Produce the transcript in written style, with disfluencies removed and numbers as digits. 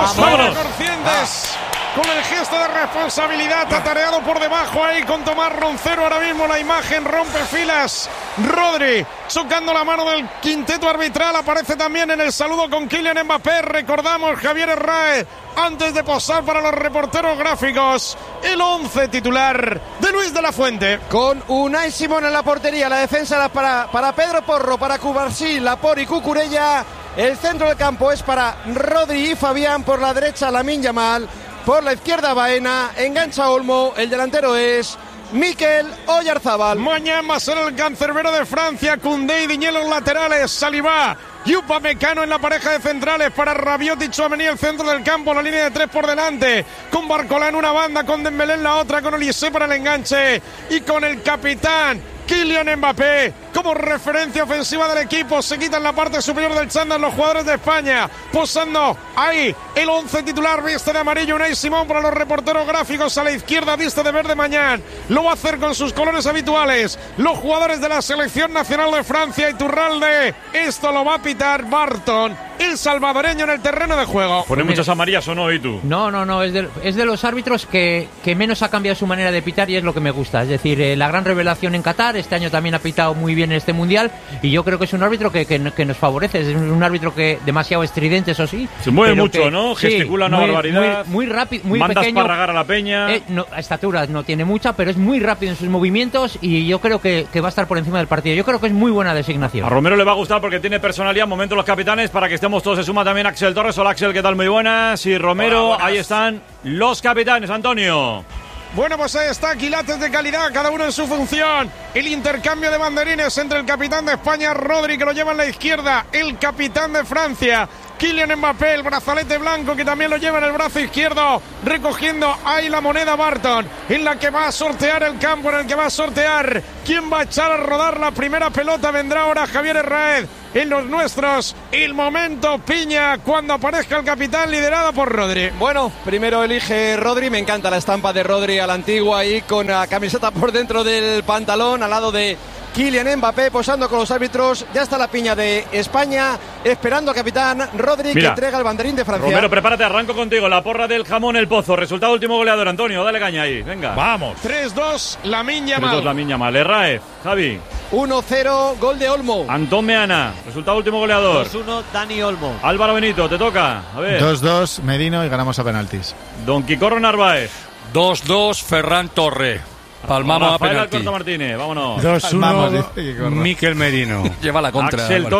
¡Vámonos! Conscientes. Con el gesto de responsabilidad, atareado por debajo ahí con Tomás Roncero. Ahora mismo la imagen rompe filas. Rodri chocando la mano del quinteto arbitral. Aparece también en el saludo con Kylian Mbappé. Recordamos, Javier Herráez, antes de posar para los reporteros gráficos, el 11 titular de Luis de la Fuente. Con Unai Simón en la portería, la defensa para Pedro Porro, para Cubarsí, Laporte y Cucurella. El centro del campo es para Rodri y Fabián. Por la derecha, Lamine Yamal. Por la izquierda, Baena. Engancha Olmo. El delantero es Mikel Oyarzabal. Mañana va a ser el cancerbero de Francia. Koundé y Digne en los laterales. Saliba y Upamecano en la pareja de centrales para Rabiot y Tchouaméni el centro del campo, la línea de tres por delante, con Barcola en una banda, con Dembélé en la otra, con Olise para el enganche y con el capitán Kylian Mbappé como referencia ofensiva del equipo. Se quitan la parte superior del chándal los jugadores de España, posando ahí el 11 titular. Viste de amarillo Unai Simón para los reporteros gráficos. A la izquierda viste de verde Mañán. Lo va a hacer con sus colores habituales los jugadores de la selección nacional de Francia. Iturralde, esto lo va a pitar Barton, el salvadoreño, en el terreno de juego. ¿Pone muchas amarillas o no, y tú? No, es de los árbitros que menos ha cambiado su manera de pitar, y es lo que me gusta. Es decir, la gran revelación en Qatar, este año también ha pitado muy bien en este mundial, y yo creo que es un árbitro que nos favorece. Es un árbitro que demasiado estridente, eso sí. Se mueve mucho, ¿no? Gesticula una barbaridad. Muy rápido, muy Manda pequeño. Esparragar a la peña. Estatura no tiene mucha, pero es muy rápido en sus movimientos, y yo creo que va a estar por encima del partido. Yo creo que es muy buena designación. A Romero le va a gustar porque tiene personalidad. Momento los capitanes para que estemos todos. Se suma también Axel Torres. Hola, Axel, ¿qué tal? Muy buenas. Y Romero, hola, ahí están los capitanes. Antonio. Bueno, pues ahí está, quilates de calidad, cada uno en su función. El intercambio de banderines entre el capitán de España, Rodri, que lo lleva en la izquierda, el capitán de Francia, Kylian Mbappé, el brazalete blanco, que también lo lleva en el brazo izquierdo, recogiendo ahí la moneda Barton, en la que va a sortear el campo, en el que va a sortear quién va a echar a rodar la primera pelota. Vendrá ahora Javier Herráez en los nuestros. El momento Piña, cuando aparezca el capitán, liderado por Rodri. Bueno, primero elige Rodri. Me encanta la estampa de Rodri a la antigua, ahí con la camiseta por dentro del pantalón, al lado de Kylian Mbappé, posando con los árbitros. Ya está la piña de España, esperando al capitán Rodri. Mira, que entrega el banderín de Francia. Romero, prepárate, arranco contigo. La porra del jamón El Pozo. Resultado último goleador, Antonio. Dale caña ahí, venga. Vamos. 3-2, Lamine Yamal. 3-2, Lamine Yamal. Herráez, Javi. 1-0, gol de Olmo. Antón Meana. Resultado último goleador. 2-1, Dani Olmo. Álvaro Benito, te toca. A ver. 2-2, Merino, y ganamos a penaltis. Don Quicorro Narváez. 2-2, Ferran Torre. Palmamos a Rafael penalti. Alcorta Martínez, vámonos. 2-1, Mikel Merino. Lleva la contra. Axel